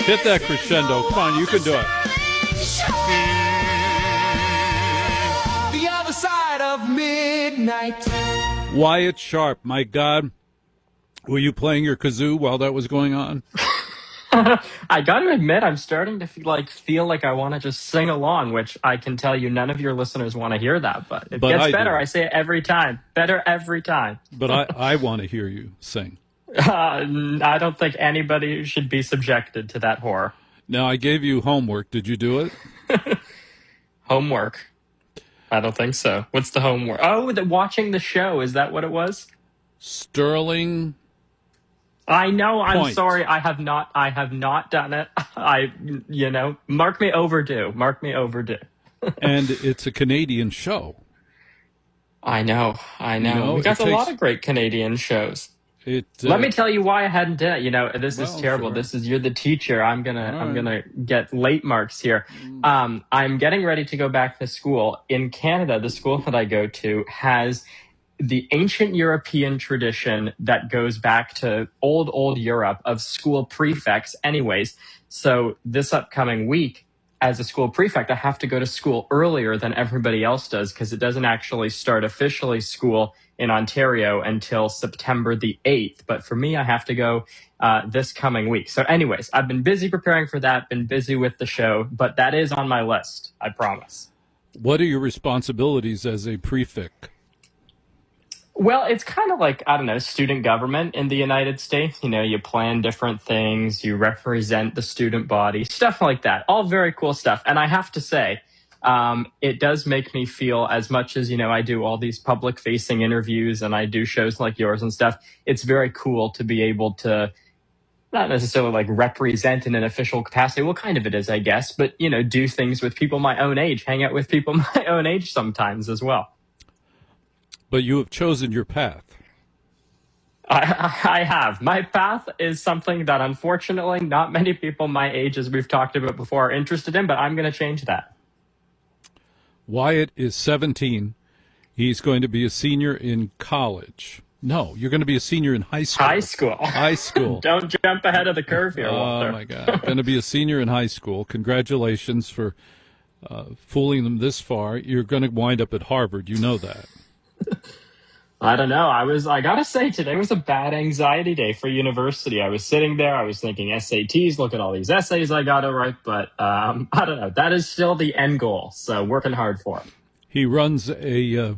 Hit that crescendo. Come on, you can do it. The other side of midnight. Wyatt Sharp, my God. Were you playing your kazoo while that was going on? I got to admit, I'm starting to feel like I want to just sing along, which I can tell you none of your listeners want to hear that, but it gets better. I say it every time. Better every time. But I want to hear you sing. I don't think anybody should be subjected to that horror. Now, I gave you homework. Did you do it? Homework? I don't think so. What's the homework? Oh, watching the show. Is that what it was? Sterling. I know. I'm Point. sorry. I have not done it. Mark me overdue. And it's a Canadian show. I know. We got a lot of great Canadian shows. Let me tell you why I hadn't done it. This is terrible. Sure. You're the teacher. I'm gonna get late marks here. I'm getting ready to go back to school. In Canada, the school that I go to has the ancient European tradition that goes back to old Europe of school prefects anyways. So this upcoming week, as a school prefect, I have to go to school earlier than everybody else does because it doesn't actually start officially school in Ontario until September the 8th. But for me, I have to go this coming week. So anyways, I've been busy preparing for that, been busy with the show, but that is on my list, I promise. What are your responsibilities as a prefect? Well, it's kind of like, I don't know, student government in the United States. You plan different things, you represent the student body, stuff like that. All very cool stuff. And I have to say, it does make me feel, as much as, I do all these public facing interviews and I do shows like yours and stuff, it's very cool to be able to not necessarily like represent in an official capacity. Well, kind of it is, I guess, but, do things with people my own age, hang out with people my own age sometimes as well. But you have chosen your path. I have. My path is something that unfortunately not many people my age, as we've talked about before, are interested in, but I'm going to change that. Wyatt is 17. He's going to be a senior in college. No, you're going to be a senior in high school. High school. Don't jump ahead of the curve here, Walter. Oh, my God. Going to be a senior in high school. Congratulations for fooling them this far. You're going to wind up at Harvard. You know that. I don't know. I got to say, today was a bad anxiety day for university. I was sitting there. I was thinking SATs, look at all these essays I got to write. But I don't know. That is still the end goal. So working hard for it. He runs a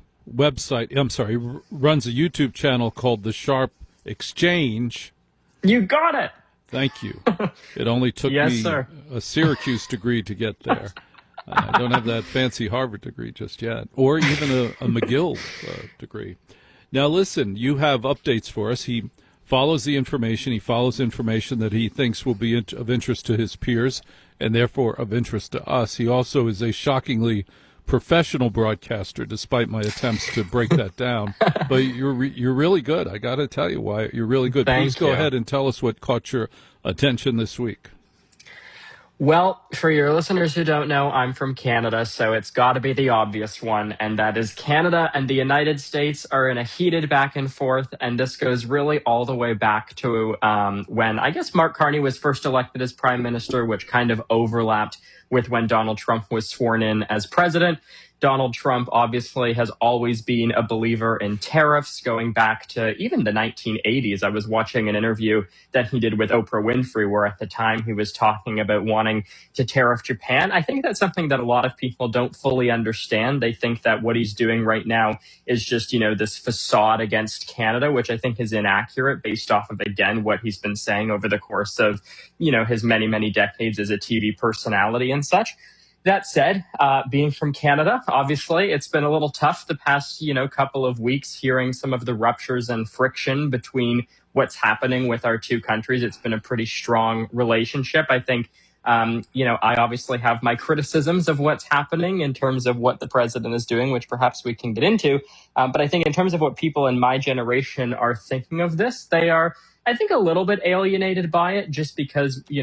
runs a YouTube channel called The Sharp Exchange. You got it. Thank you. It only took me a Syracuse degree to get there. I don't have that fancy Harvard degree just yet, or even a McGill degree. Now, listen, you have updates for us. He follows the information. He follows information that he thinks will be of interest to his peers and therefore of interest to us. He also is a shockingly professional broadcaster, despite my attempts to break that down. But you're really good. I got to tell you why you're really good. Please go ahead and tell us what caught your attention this week. Well, for your listeners who don't know, I'm from Canada, so it's got to be the obvious one, and that is Canada and the United States are in a heated back and forth, and this goes really all the way back to when, I guess, Mark Carney was first elected as prime minister, which kind of overlapped with when Donald Trump was sworn in as president. Donald Trump obviously has always been a believer in tariffs going back to even the 1980s. I was watching an interview that he did with Oprah Winfrey, where at the time he was talking about wanting to tariff Japan. I think that's something that a lot of people don't fully understand. They think that what he's doing right now is just, this facade against Canada, which I think is inaccurate based off of, again, what he's been saying over the course of, his many, many decades as a TV personality and such. That said, being from Canada, obviously, it's been a little tough the past, couple of weeks hearing some of the ruptures and friction between what's happening with our two countries. It's been a pretty strong relationship. I think, I obviously have my criticisms of what's happening in terms of what the president is doing, which perhaps we can get into. But I think in terms of what people in my generation are thinking of this, they are, I think, a little bit alienated by it just because,